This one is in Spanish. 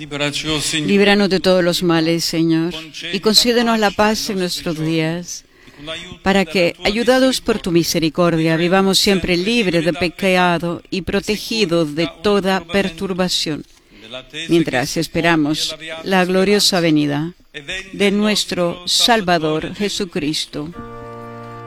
Líbranos de todos los males, Señor, y concédenos la paz en nuestros días, para que, ayudados por tu misericordia, vivamos siempre libres de pecado y protegidos de toda perturbación, mientras esperamos la gloriosa venida de nuestro Salvador Jesucristo.